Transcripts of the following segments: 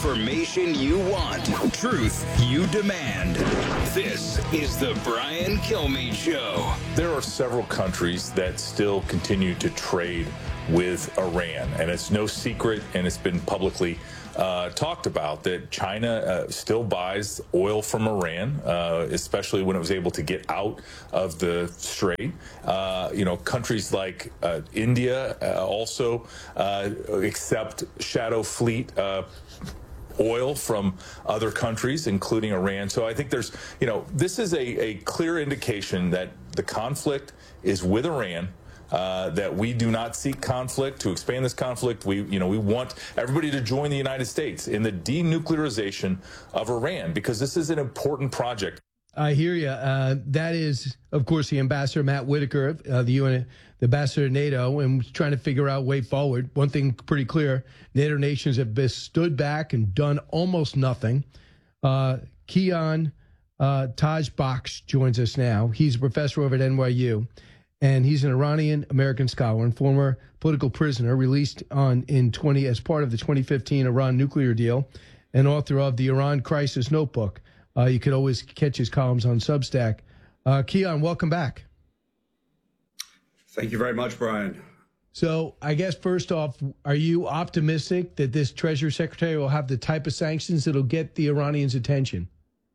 Information you want, truth you demand. This is the Brian Kilmeade Show. There are several countries that still continue to trade with Iran, and it's no secret, and it's been publicly talked about, that China still buys oil from Iran, especially when it was able to get out of the strait. Countries like India also accept shadow fleet oil from other countries, including Iran. So I think this is a clear indication that the conflict is with Iran. That we do not seek conflict. To expand this conflict, we want everybody to join the United States in the denuclearization of Iran, because this is an important project. I hear you. That is, of course, the ambassador, Matt Whitaker, the UN, the ambassador to NATO, and trying to figure out a way forward. One thing pretty clear, NATO nations have stood back and done almost nothing. Kian Tajbakhsh joins us now. He's a professor over at NYU. And he's an Iranian-American scholar and former political prisoner, released as part of the 2015 Iran nuclear deal, and author of the Iran Crisis Notebook. You could always catch his columns on Substack. Kian, welcome back. Thank you very much, Brian. So I guess first off, are you optimistic that this Treasury Secretary will have the type of sanctions that'll get the Iranians' attention?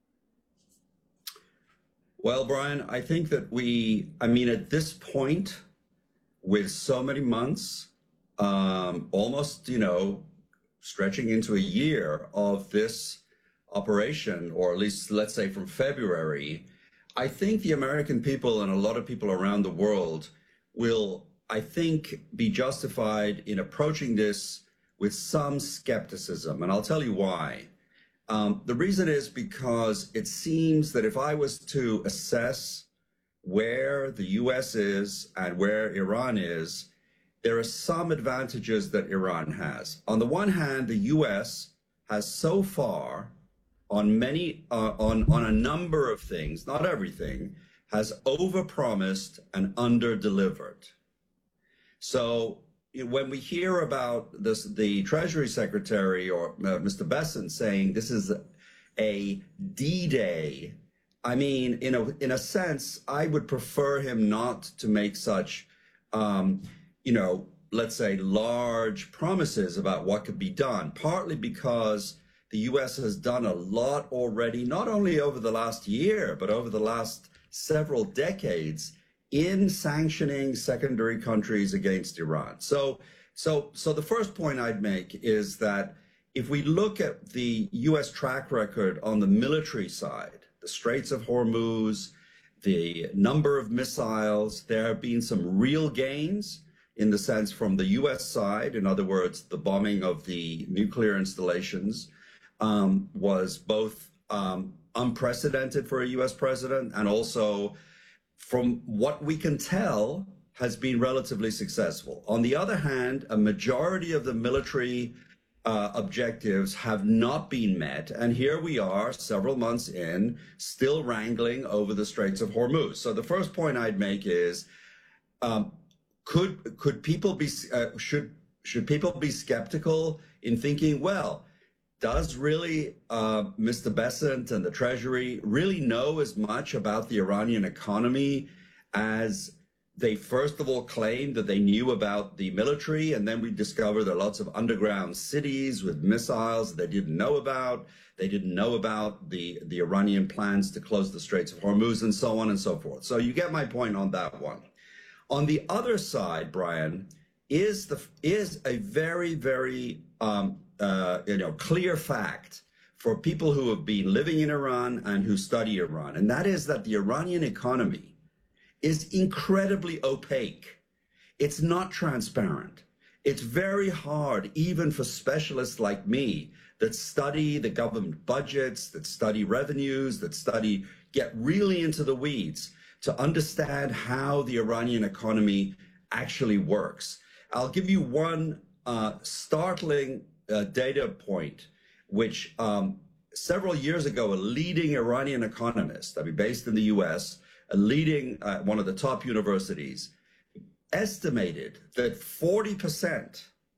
Well, Brian, I think that at this point, with so many months, almost, stretching into a year of this operation, or at least let's say from February, I think the American people and a lot of people around the world will, I think, be justified in approaching this with some skepticism. And I'll tell you why. The reason is because it seems that if I was to assess where the U.S. is and where Iran is, there are some advantages that Iran has. On the one hand, the U.S. has so far, on a number of things, not everything, has overpromised and underdelivered. So when we hear about this, the Treasury Secretary or Mr. Bessent saying this is a D-Day, I mean, in a sense, I would prefer him not to make such, let's say, large promises about what could be done, partly because the U.S. has done a lot already, not only over the last year, but over the last several decades, in sanctioning secondary countries against Iran. So the first point I'd make is that if we look at the U.S. track record on the military side, the Straits of Hormuz, the number of missiles, there have been some real gains in the sense from the U.S. side. In other words, the bombing of the nuclear installations was both unprecedented for a U.S. president, and also, from what we can tell, has been relatively successful. On the other hand, a majority of the military objectives have not been met. And here we are, several months in, still wrangling over the Straits of Hormuz. So the first point I'd make is, should people be skeptical in thinking, well, does really Mr. Bessent and the Treasury really know as much about the Iranian economy as they first of all claimed that they knew about the military? And then we discover there are lots of underground cities with missiles that they didn't know about. They didn't know about the Iranian plans to close the Straits of Hormuz, and so on and so forth. So you get my point on that one. On the other side, Brian, is a very, very clear fact for people who have been living in Iran and who study Iran, and that is that the Iranian economy is incredibly opaque. It's not transparent. It's very hard, even for specialists like me that study the government budgets, that study revenues, that get really into the weeds, to understand how the Iranian economy actually works. I'll give you one startling data point, which several years ago, a leading Iranian economist, based in the US, a leading, one of the top universities, estimated that 40%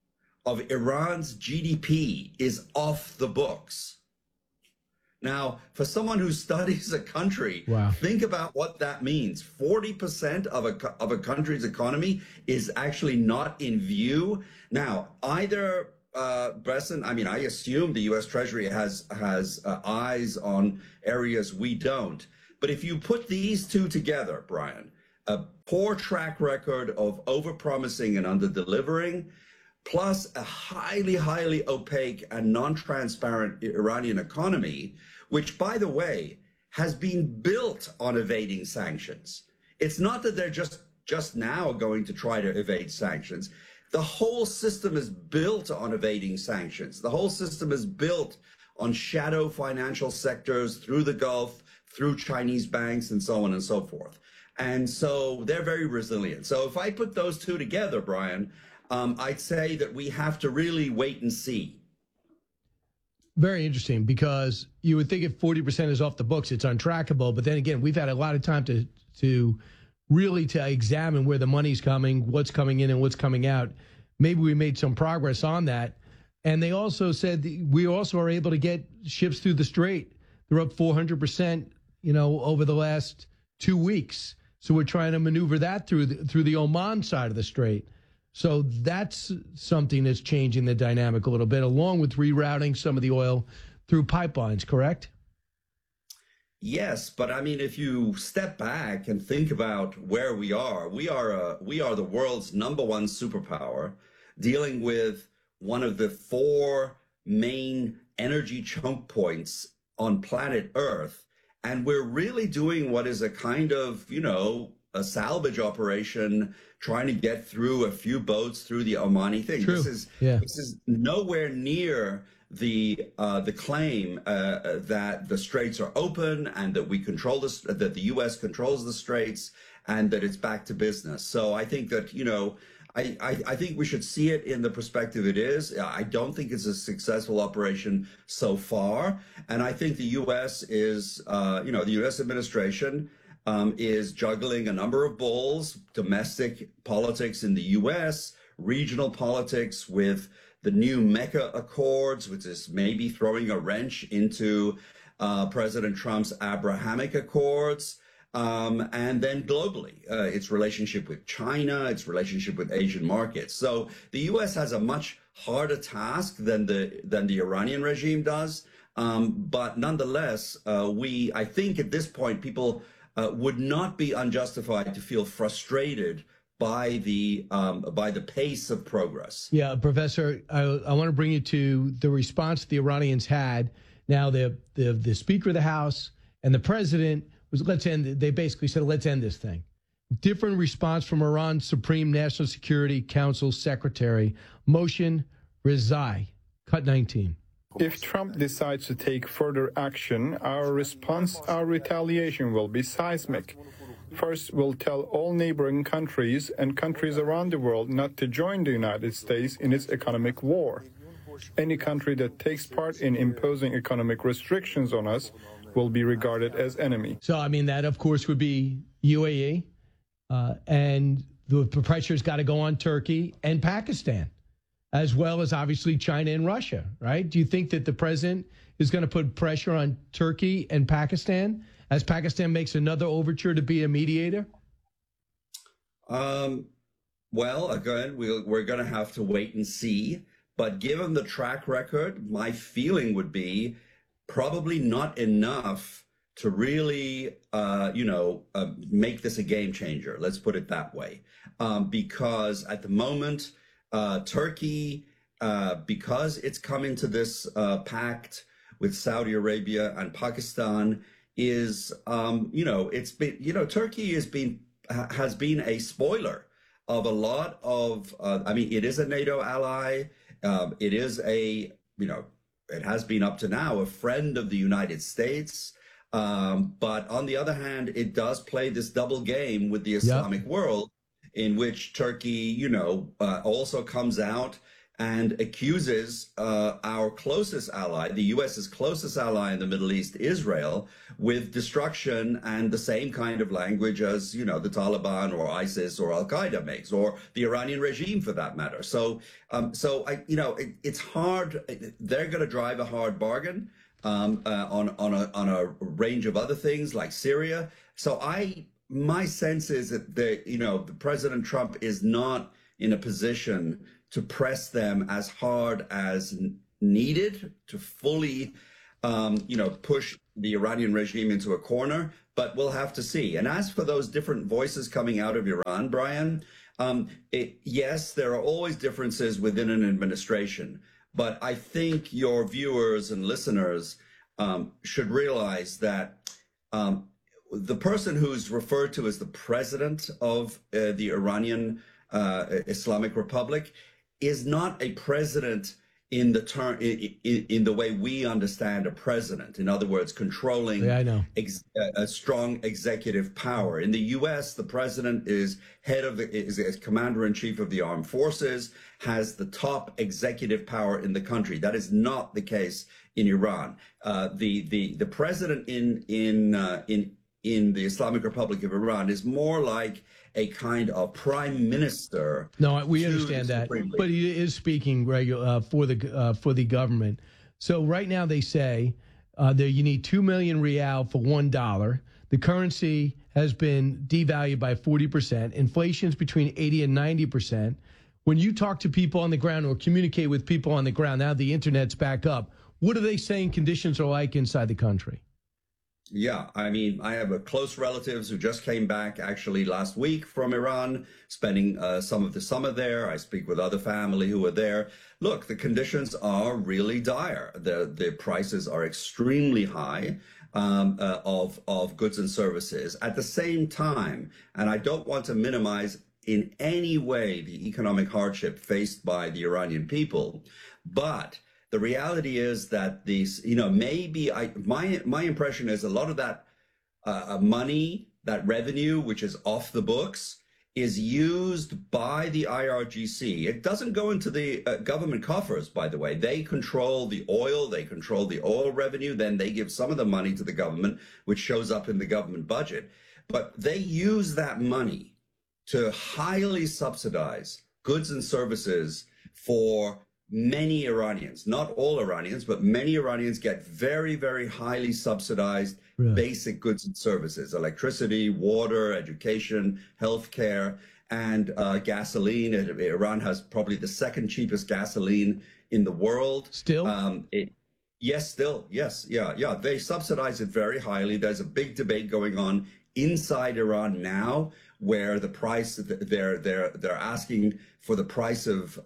of Iran's GDP is off the books. Now, for someone who studies a country, wow, think about what that means. 40% of a country's economy is actually not in view. Now, either Bresson, I mean, I assume the U.S. Treasury has eyes on areas we don't. But if you put these two together, Brian, a poor track record of overpromising and under-delivering, plus a highly, highly opaque and non-transparent Iranian economy, which, by the way, has been built on evading sanctions. It's not that they're just now going to try to evade sanctions. The whole system is built on evading sanctions. The whole system is built on shadow financial sectors through the Gulf, through Chinese banks, and so on and so forth. And so they're very resilient. So if I put those two together, Brian, I'd say that we have to really wait and see. Very interesting, because you would think if 40% is off the books, it's untrackable. But then again, we've had a lot of time to really examine where the money's coming, what's coming in and what's coming out. Maybe we made some progress on that. And they also said we also are able to get ships through the Strait. They're up 400%, over the last 2 weeks. So we're trying to maneuver that through the Oman side of the Strait. So that's something that's changing the dynamic a little bit, along with rerouting some of the oil through pipelines, correct? Yes, but I mean, if you step back and think about where we are the world's #1 superpower, dealing with one of the 4 main energy choke points on planet Earth. And we're really doing what is a kind of, a salvage operation, trying to get through a few boats through the Omani thing. True. This is nowhere near the claim that the straits are open and that we control that the U.S. controls the straits and that it's back to business. So I think that I think we should see it in the perspective it is. I don't think it's a successful operation so far, and I think the U.S. is the U.S. administration is juggling a number of balls: domestic politics in the U.S., regional politics with the new Mecca Accords, which is maybe throwing a wrench into President Trump's Abrahamic Accords, and then globally, its relationship with China, its relationship with Asian markets. So the U.S. has a much harder task than the Iranian regime does. But nonetheless, I think at this point, people would not be unjustified to feel frustrated by the pace of progress. Yeah, Professor, I want to bring you to the response the Iranians had. Now, the Speaker of the House and the President they basically said, let's end this thing. Different response from Iran's Supreme National Security Council Secretary, Mohsen Rezai. Cut 19. If Trump decides to take further action, our retaliation will be seismic. First, we'll tell all neighboring countries and countries around the world not to join the United States in its economic war. Any country that takes part in imposing economic restrictions on us will be regarded as enemy. So, I mean, that, of course, would be UAE, and the pressure's got to go on Turkey and Pakistan, as well as, obviously, China and Russia, right? Do you think that the president is going to put pressure on Turkey and Pakistan as Pakistan makes another overture to be a mediator? Well, again, we're going to have to wait and see. But given the track record, my feeling would be probably not enough to really, make this a game changer. Let's put it that way. Because at the moment, Turkey, because it's come into this pact with Saudi Arabia and Pakistan, is, Turkey has been a spoiler of a lot of, it is a NATO ally. It is it has been up to now a friend of the United States. But on the other hand, it does play this double game with the Islamic world, in which Turkey, also comes out and accuses our closest ally, the U.S.'s closest ally in the Middle East, Israel, with destruction and the same kind of language as, the Taliban or ISIS or Al-Qaeda makes, or the Iranian regime for that matter. So it's hard. They're going to drive a hard bargain on a range of other things like Syria. So my sense is that the President Trump is not in a position to press them as hard as needed to fully, push the Iranian regime into a corner. But we'll have to see. And as for those different voices coming out of Iran, Brian, yes, there are always differences within an administration. But I think your viewers and listeners should realize that the person who's referred to as the president of the Iranian Islamic Republic is not a president in the term in the way we understand a president. In other words, controlling a strong executive power. In the U.S., the president is is commander-in-chief of the armed forces, has the top executive power in the country. That is not the case in Iran. The president in the Islamic Republic of Iran is more like a kind of prime minister. No, we understand that, but he is speaking for the government. So right now they say that you need 2 million rial for $1. The currency has been devalued by 40%. Inflation's between 80 and 90%. When you talk to people on the ground or communicate with people on the ground, now the internet's back up, what are they saying conditions are like inside the country? Yeah, I mean, I have close relatives who just came back actually last week from Iran, spending some of the summer there. I speak with other family who are there. Look, the conditions are really dire. The prices are extremely high of goods and services. At the same time, and I don't want to minimize in any way the economic hardship faced by the Iranian people, but the reality is that these, my impression is a lot of that money, that revenue, which is off the books, is used by the IRGC. It doesn't go into the government coffers, by the way. They control the oil revenue. Then they give some of the money to the government, which shows up in the government budget. But they use that money to highly subsidize goods and services for many Iranians. Not all Iranians, but many Iranians get very, very highly subsidized basic goods and services: electricity, water, education, healthcare, and gasoline. Iran has probably the second cheapest gasoline in the world. Still? Yes, still. Yes. Yeah. They subsidize it very highly. There's a big debate going on inside Iran now, where the price they're asking for the price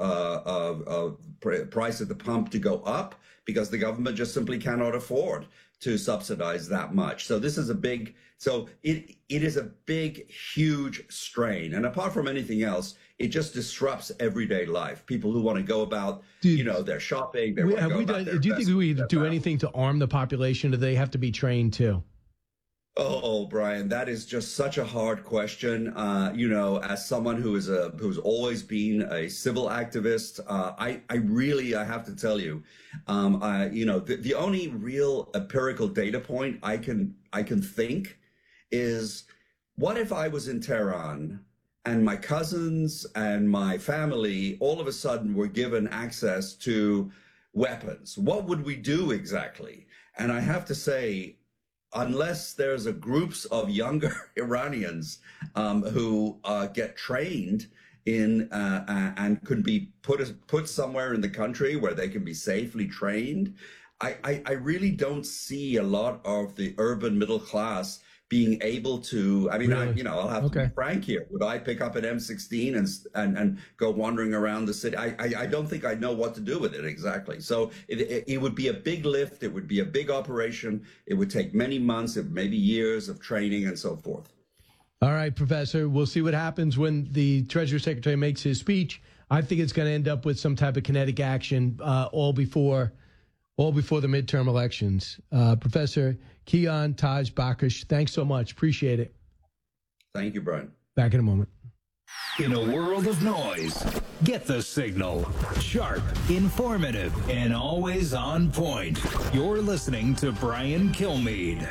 price at the pump to go up because the government just simply cannot afford to subsidize that much. So this is it is a big, huge strain. And apart from anything else, it just disrupts everyday life. People who want to go about, their shopping. Do you think we do anything to arm the population? Do they have to be trained too? Oh, Brian, that is just such a hard question. As someone who's always been a civil activist, I have to tell you, the only real empirical data point I can think is, what if I was in Tehran and my cousins and my family all of a sudden were given access to weapons? What would we do exactly? And I have to say, unless there's groups of younger Iranians who get trained in and could be put somewhere in the country where they can be safely trained, I really don't see a lot of the urban middle class being able to. I mean, really? I'll have to be frank here. Would I pick up an M16 and go wandering around the city? I don't think I know what to do with it exactly. So it would be a big lift. It would be a big operation. It would take many months, maybe years of training and so forth. All right, Professor, we'll see what happens when the Treasury Secretary makes his speech. I think it's going to end up with some type of kinetic action all before the midterm elections. Professor Kian Taj Bakhsh, thanks so much. Appreciate it. Thank you, Brian. Back in a moment. In a world of noise, get the signal. Sharp, informative, and always on point. You're listening to Brian Kilmeade.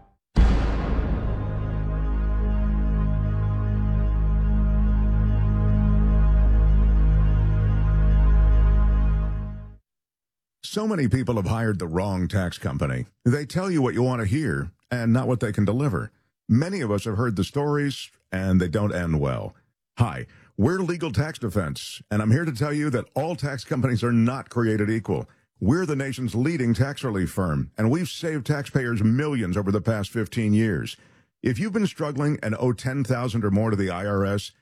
So many people have hired the wrong tax company. They tell you what you want to hear and not what they can deliver. Many of us have heard the stories, and they don't end well. Hi, we're Legal Tax Defense, and I'm here to tell you that all tax companies are not created equal. We're the nation's leading tax relief firm, and we've saved taxpayers millions over the past 15 years. If you've been struggling and owe $10,000 or more to the IRS,